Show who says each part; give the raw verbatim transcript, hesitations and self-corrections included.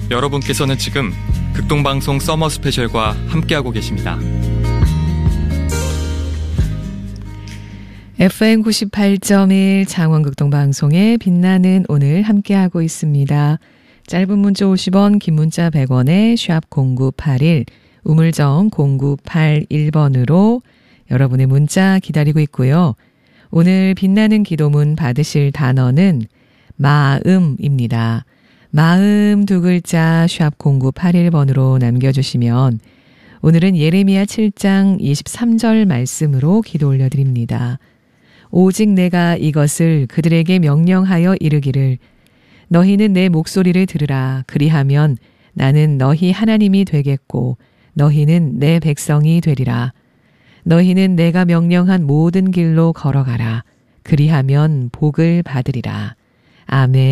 Speaker 1: 여러분께서는 지금 극동방송 서머 스페셜과 함께하고 계십니다.
Speaker 2: 에프엠 구십팔 점 일 창원극동방송에 빛나는 오늘 함께하고 있습니다. 짧은 문자 오십 원, 긴 문자 백 원에 샵 공구팔일, 우물정 공구팔일 번으로 여러분의 문자 기다리고 있고요. 오늘 빛나는 기도문 받으실 단어는 마음입니다. 마음 두 글자 샵 공구팔일 번으로 남겨주시면 오늘은 예레미야 칠 장 이십삼 절 말씀으로 기도 올려드립니다. 오직 내가 이것을 그들에게 명령하여 이르기를 너희는 내 목소리를 들으라. 그리하면 나는 너희 하나님이 되겠고 너희는 내 백성이 되리라. 너희는 내가 명령한 모든 길로 걸어가라. 그리하면 복을 받으리라. 아멘.